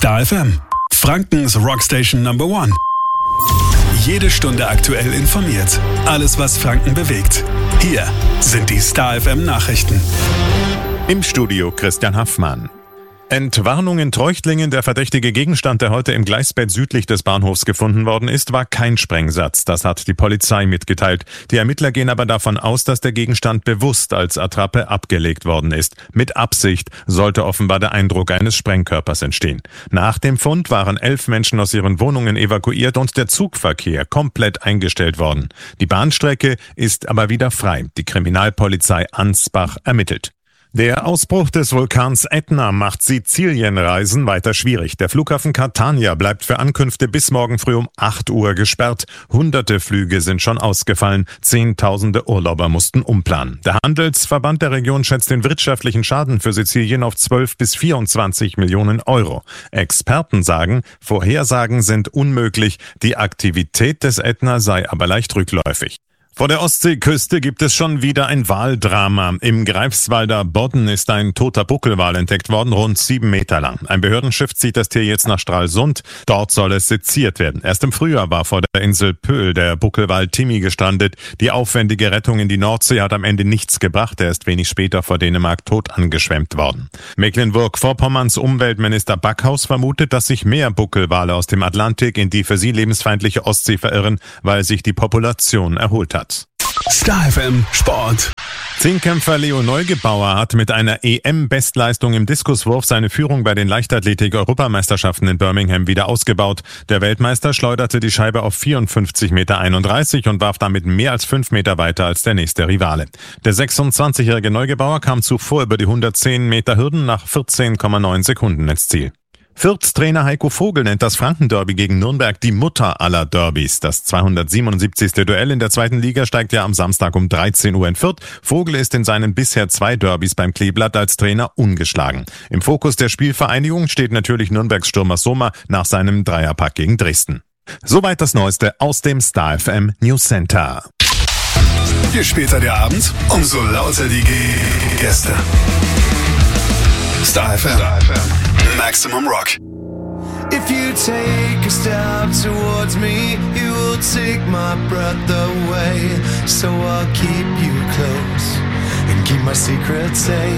Star FM, Frankens Rockstation Number One. Jede Stunde aktuell informiert. Alles, was Franken bewegt. Hier sind die Star FM Nachrichten. Im Studio Christian Haffmann. Entwarnung in Treuchtlingen. Der verdächtige Gegenstand, der heute im Gleisbett südlich des Bahnhofs gefunden worden ist, war kein Sprengsatz. Das hat die Polizei mitgeteilt. Die Ermittler gehen aber davon aus, dass der Gegenstand bewusst als Attrappe abgelegt worden ist. Mit Absicht sollte offenbar der Eindruck eines Sprengkörpers entstehen. Nach dem Fund waren 11 Menschen aus ihren Wohnungen evakuiert und der Zugverkehr komplett eingestellt worden. Die Bahnstrecke ist aber wieder frei. Die Kriminalpolizei Ansbach ermittelt. Der Ausbruch des Vulkans Ätna macht Sizilienreisen weiter schwierig. Der Flughafen Catania bleibt für Ankünfte bis morgen früh um 8 Uhr gesperrt. Hunderte Flüge sind schon ausgefallen. Zehntausende Urlauber mussten umplanen. Der Handelsverband der Region schätzt den wirtschaftlichen Schaden für Sizilien auf 12 bis 24 Millionen Euro. Experten sagen, Vorhersagen sind unmöglich. Die Aktivität des Ätna sei aber leicht rückläufig. Vor der Ostseeküste gibt es schon wieder ein Waldrama. Im Greifswalder Bodden ist ein toter Buckelwal entdeckt worden, rund 7 Meter lang. Ein Behördenschiff zieht das Tier jetzt nach Stralsund. Dort soll es seziert werden. Erst im Frühjahr war vor der Insel Pöhl der Buckelwal Timmy gestrandet. Die aufwendige Rettung in die Nordsee hat am Ende nichts gebracht. Er ist wenig später vor Dänemark tot angeschwemmt worden. Mecklenburg-Vorpommerns Umweltminister Backhaus vermutet, dass sich mehr Buckelwale aus dem Atlantik in die für sie lebensfeindliche Ostsee verirren, weil sich die Population erholt hat. Star FM Sport. Zehnkämpfer Leo Neugebauer hat mit einer EM-Bestleistung im Diskuswurf seine Führung bei den Leichtathletik-Europameisterschaften in Birmingham wieder ausgebaut. Der Weltmeister schleuderte die Scheibe auf 54,31 Meter und warf damit mehr als 5 Meter weiter als der nächste Rivale. Der 26-jährige Neugebauer kam zuvor über die 110 Meter Hürden nach 14,9 Sekunden ins Ziel. Fürths Trainer Heiko Vogel nennt das Franken-Derby gegen Nürnberg die Mutter aller Derbys. Das 277. Duell in der zweiten Liga steigt ja am Samstag um 13 Uhr in Fürth. Vogel ist in seinen bisher 2 Derbys beim Kleeblatt als Trainer ungeschlagen. Im Fokus der Spielvereinigung steht natürlich Nürnbergs Stürmer Sommer nach seinem Dreierpack gegen Dresden. Soweit das Neueste aus dem Star FM News Center. Je später der Abend, umso lauter die Gäste. Star FM. Maximum Rock. If you take a step towards me, you will take my breath away. So I'll keep you close and keep my secrets safe.